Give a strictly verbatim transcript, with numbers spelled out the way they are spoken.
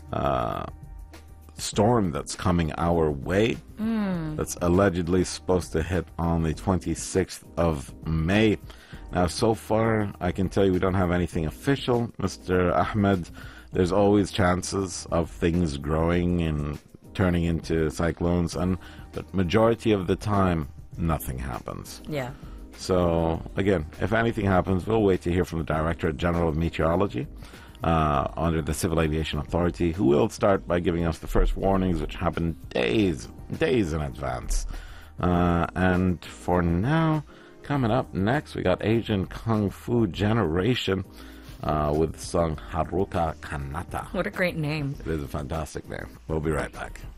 uh, storm that's coming our way. Mm. That's allegedly supposed to hit on the twenty-sixth of May. Now, so far, I can tell you we don't have anything official, Mister Ahmed. There's always chances of things growing and turning into cyclones, and but majority of the time, nothing happens. Yeah. So, again, if anything happens, we'll wait to hear from the Director General of Meteorology uh, under the Civil Aviation Authority, who will start by giving us the first warnings, which happen days, days in advance. Uh, and for now, coming up next, we got Asian Kung Fu Generation uh, with the song Haruka Kanata. What a great name. It is a fantastic name. We'll be right back.